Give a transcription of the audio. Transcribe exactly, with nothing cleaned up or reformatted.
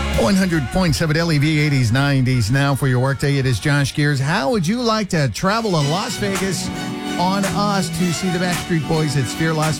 one hundred point seven L E V eighties, nineties. Now for your workday, it is Josh Gears. How would you like to travel to Las Vegas on us to see the Backstreet Boys at Sphere Las Vegas?